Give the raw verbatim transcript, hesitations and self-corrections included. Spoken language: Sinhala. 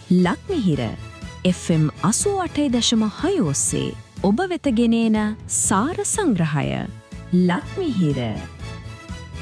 ලක්මිහිර එෆ් එම් අසූ අටේ දශම හය ඔස්සේ ඔබ වෙත ගෙනේන සාර සංග්‍රහය ලක්මිහිර.